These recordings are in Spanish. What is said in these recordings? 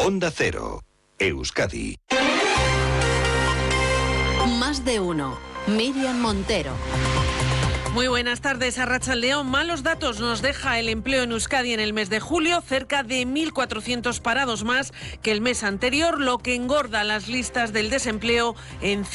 Onda Cero, Euskadi. Más de uno. Miriam Montero. Muy buenas tardes, Arratsaldeón. Malos datos nos deja el empleo en Euskadi en el mes de julio, cerca de 1.400 parados más que el mes anterior, lo que engorda las listas del desempleo en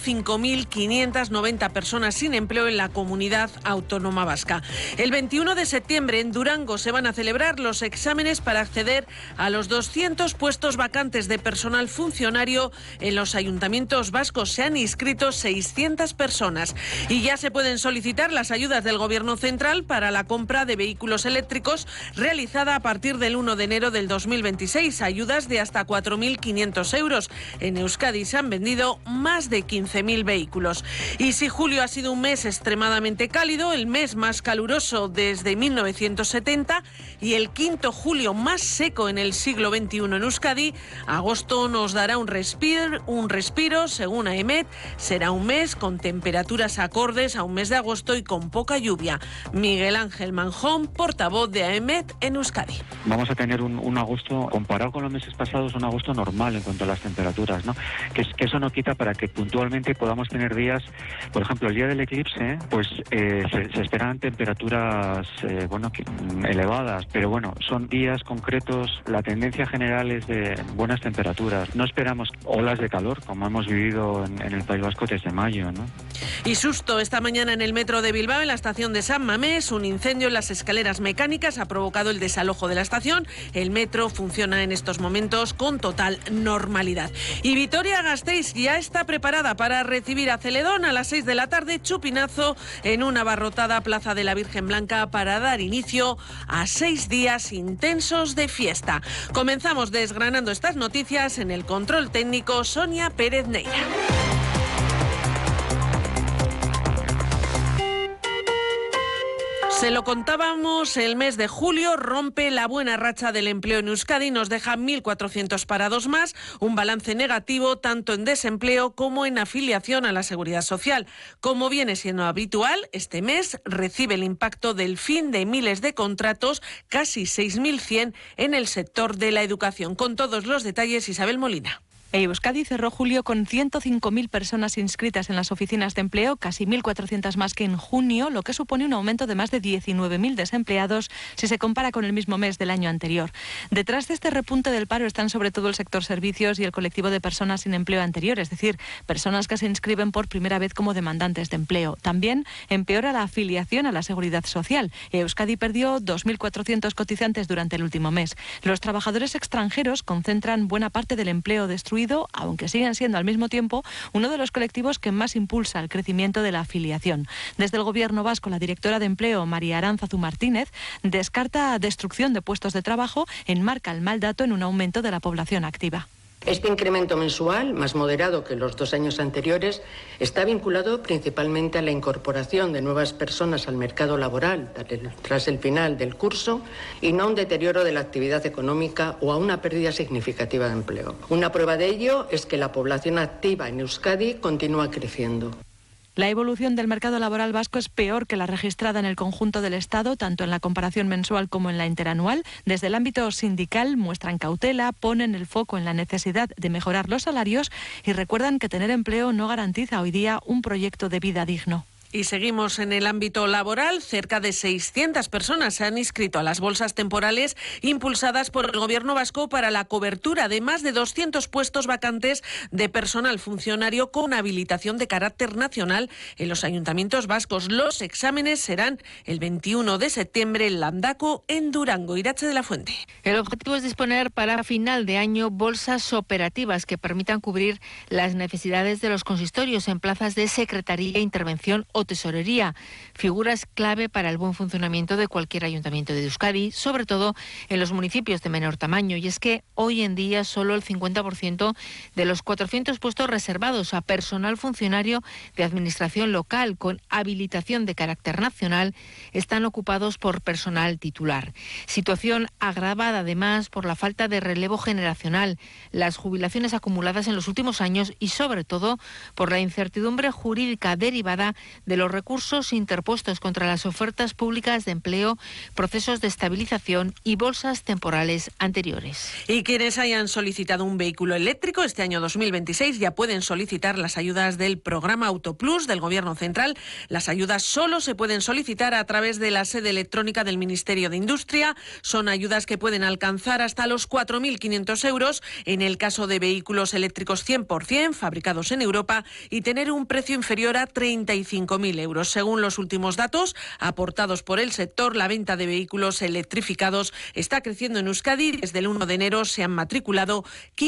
105.590 personas sin empleo en la comunidad autónoma vasca. El 21 de septiembre en Durango se van a celebrar los exámenes para acceder a los 200 puestos vacantes de personal funcionario en los ayuntamientos vascos. Se han inscrito 600 personas y ya se pueden solicitar las ayudas del Gobierno central para la compra de vehículos eléctricos realizada a partir del 1 de enero del 2026. Ayudas de hasta 4.500 euros. En Euskadi se han vendido más de 15.000 vehículos. Y si julio ha sido un mes extremadamente cálido, el mes más caluroso desde 1970 y el quinto julio más seco en el siglo XXI en Euskadi, agosto nos dará un respiro, según AEMET. Será un mes con temperaturas acordes a un mes de agosto y con poca lluvia. Miguel Ángel Manjón, portavoz de AEMET en Euskadi. Vamos a tener un agosto, comparado con los meses pasados, un agosto normal en cuanto a las temperaturas, ¿no? Que eso no quita para que puntualmente podamos tener días, por ejemplo, el día del eclipse, pues se esperan temperaturas elevadas, pero bueno, son días concretos. La tendencia general es de buenas temperaturas. No esperamos olas de calor, como hemos vivido en el País Vasco desde mayo, ¿no? Y susto esta mañana en el metro de Bilbao, en la estación de San Mamés. Un incendio en las escaleras mecánicas ha provocado el desalojo de la estación. El metro funciona en estos momentos con total normalidad. Y Vitoria-Gasteiz ya está preparada para recibir a Celedón a las 6 de la tarde, chupinazo en una abarrotada Plaza de la Virgen Blanca para dar inicio a 6 días intensos de fiesta. Comenzamos desgranando estas noticias en el control técnico Sonia Pérez Neira. Se lo contábamos, el mes de julio rompe la buena racha del empleo en Euskadi y nos deja 1.400 parados más, un balance negativo tanto en desempleo como en afiliación a la Seguridad Social. Como viene siendo habitual, este mes recibe el impacto del fin de miles de contratos, casi 6.100 en el sector de la educación. Con todos los detalles, Isabel Molina. Euskadi cerró julio con 105.000 personas inscritas en las oficinas de empleo, casi 1.400 más que en junio, lo que supone un aumento de más de 19.000 desempleados si se compara con el mismo mes del año anterior. Detrás de este repunte del paro están sobre todo el sector servicios y el colectivo de personas sin empleo anterior, es decir, personas que se inscriben por primera vez como demandantes de empleo. También empeora la afiliación a la Seguridad Social. Euskadi perdió 2.400 cotizantes durante el último mes. Los trabajadores extranjeros concentran buena parte del empleo destruido, aunque siguen siendo al mismo tiempo uno de los colectivos que más impulsa el crecimiento de la afiliación. Desde el Gobierno vasco, la directora de Empleo, María Aránzazu Martínez, descarta destrucción de puestos de trabajo, enmarca el mal dato en un aumento de la población activa. Este incremento mensual, más moderado que los 2 años anteriores, está vinculado principalmente a la incorporación de nuevas personas al mercado laboral tras el final del curso y no a un deterioro de la actividad económica o a una pérdida significativa de empleo. Una prueba de ello es que la población activa en Euskadi continúa creciendo. La evolución del mercado laboral vasco es peor que la registrada en el conjunto del Estado, tanto en la comparación mensual como en la interanual. Desde el ámbito sindical muestran cautela, ponen el foco en la necesidad de mejorar los salarios y recuerdan que tener empleo no garantiza hoy día un proyecto de vida digno. Y seguimos en el ámbito laboral. Cerca de 600 personas se han inscrito a las bolsas temporales impulsadas por el Gobierno vasco para la cobertura de más de 200 puestos vacantes de personal funcionario con habilitación de carácter nacional en los ayuntamientos vascos. Los exámenes serán el 21 de septiembre en Landako, en Durango. Irache de la Fuente. El objetivo es disponer para final de año bolsas operativas que permitan cubrir las necesidades de los consistorios en plazas de secretaría e intervención o tesorería, figuras clave para el buen funcionamiento de cualquier ayuntamiento de Euskadi, sobre todo en los municipios de menor tamaño. Y es que hoy en día solo el 50% de los 400 puestos reservados a personal funcionario de administración local con habilitación de carácter nacional están ocupados por personal titular. Situación agravada además por la falta de relevo generacional, las jubilaciones acumuladas en los últimos años y sobre todo por la incertidumbre jurídica derivada de los recursos interpuestos contra las ofertas públicas de empleo, procesos de estabilización y bolsas temporales anteriores. Y quienes hayan solicitado un vehículo eléctrico este año 2026 ya pueden solicitar las ayudas del programa Autoplus del Gobierno Central. Las ayudas solo se pueden solicitar a través de la sede electrónica del Ministerio de Industria. Son ayudas que pueden alcanzar hasta los 4.500 euros en el caso de vehículos eléctricos 100% fabricados en Europa y tener un precio inferior a 35.000 euros. Según los últimos datos aportados por el sector, la venta de vehículos electrificados está creciendo en Euskadi. Desde el 1 de enero se han matriculado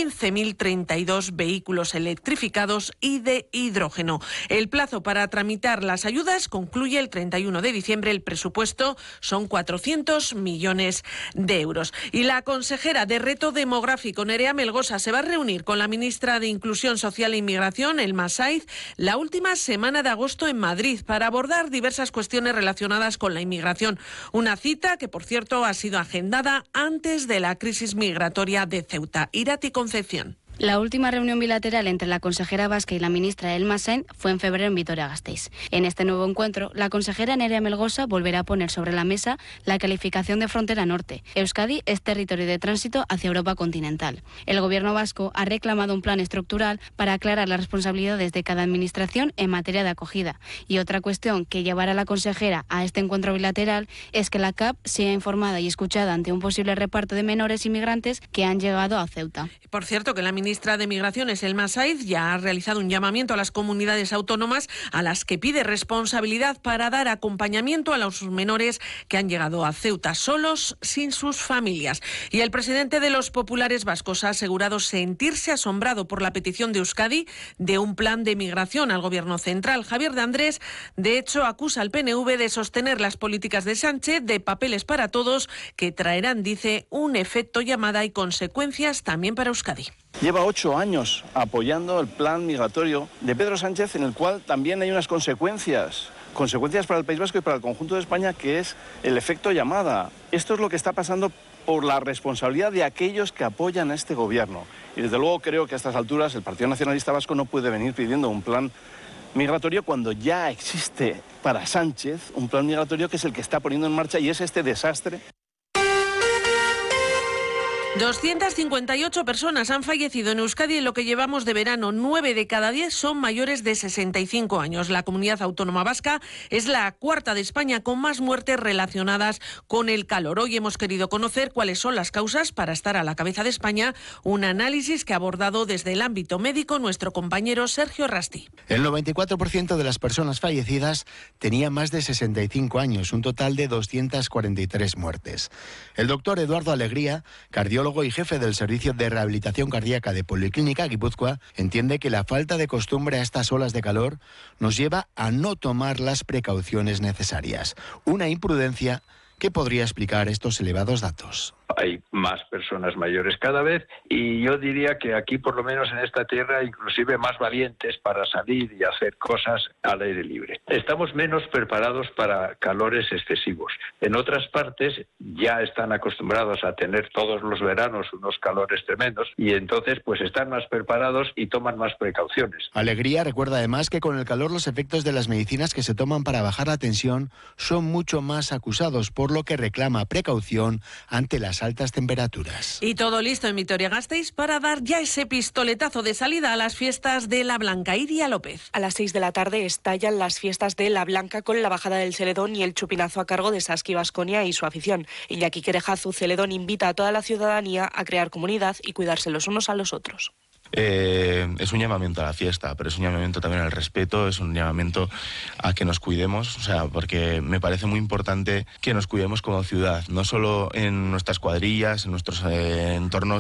15.032 vehículos electrificados y de hidrógeno. El plazo para tramitar las ayudas concluye el 31 de diciembre. El presupuesto son 400 millones de euros. Y la consejera de Reto Demográfico, Nerea Melgosa, se va a reunir con la ministra de Inclusión Social e Inmigración, Elma Saiz, la última semana de agosto en Madrid para abordar diversas cuestiones relacionadas con la inmigración. Una cita que, por cierto, ha sido agendada antes de la crisis migratoria de Ceuta. Irati Concepción. La última reunión bilateral entre la consejera vasca y la ministra Elma Saiz fue en febrero en Vitoria-Gasteiz. En este nuevo encuentro, la consejera Nerea Melgosa volverá a poner sobre la mesa la calificación de frontera norte. Euskadi es territorio de tránsito hacia Europa continental. El Gobierno vasco ha reclamado un plan estructural para aclarar las responsabilidades de cada administración en materia de acogida. Y otra cuestión que llevará a la consejera a este encuentro bilateral es que la CAP sea informada y escuchada ante un posible reparto de menores inmigrantes que han llegado a Ceuta. Por cierto, que la ministra de Migraciones, Elma Saiz, ya ha realizado un llamamiento a las comunidades autónomas a las que pide responsabilidad para dar acompañamiento a los menores que han llegado a Ceuta solos, sin sus familias. Y el presidente de los populares vascos ha asegurado sentirse asombrado por la petición de Euskadi de un plan de migración al Gobierno central. Javier de Andrés, de hecho, acusa al PNV de sostener las políticas de Sánchez de papeles para todos que traerán, dice, un efecto llamada y consecuencias también para Euskadi. Lleva 8 años apoyando el plan migratorio de Pedro Sánchez, en el cual también hay unas consecuencias para el País Vasco y para el conjunto de España, que es el efecto llamada. Esto es lo que está pasando por la responsabilidad de aquellos que apoyan a este gobierno. Y desde luego creo que a estas alturas el Partido Nacionalista Vasco no puede venir pidiendo un plan migratorio cuando ya existe para Sánchez un plan migratorio que es el que está poniendo en marcha, y es este desastre. 258 personas han fallecido en Euskadi en lo que llevamos de verano. 9 de cada 10 son mayores de 65 años. La comunidad autónoma vasca es la cuarta de España con más muertes relacionadas con el calor. Hoy hemos querido conocer cuáles son las causas para estar a la cabeza de España. Un análisis que ha abordado desde el ámbito médico nuestro compañero Sergio Rasti. El 94% de las personas fallecidas tenía más de 65 años, un total de 243 muertes. El doctor Eduardo Alegría, cardiólogo y jefe del Servicio de Rehabilitación Cardíaca de Policlínica Guipúzcoa, entiende que la falta de costumbre a estas olas de calor nos lleva a no tomar las precauciones necesarias. Una imprudencia que podría explicar estos elevados datos. Hay más personas mayores cada vez y yo diría que aquí, por lo menos en esta tierra, inclusive más valientes para salir y hacer cosas al aire libre. Estamos menos preparados para calores excesivos. En otras partes ya están acostumbrados a tener todos los veranos unos calores tremendos y entonces pues están más preparados y toman más precauciones. Alegría recuerda además que con el calor los efectos de las medicinas que se toman para bajar la tensión son mucho más acusados, por lo que reclama precaución ante las altas temperaturas. Y todo listo en Vitoria-Gasteiz para dar ya ese pistoletazo de salida a las fiestas de La Blanca. Iria López. A las 6 de la tarde estallan las fiestas de La Blanca con la bajada del Celedón y el chupinazo a cargo de Saski Baskonia y su afición. Iñaki Querejazu, Celedón invita a toda la ciudadanía a crear comunidad y cuidarse los unos a los otros. Es un llamamiento a la fiesta, pero es un llamamiento también al respeto, es un llamamiento a que nos cuidemos, porque me parece muy importante que nos cuidemos como ciudad, no solo en nuestras cuadrillas, en nuestros entornos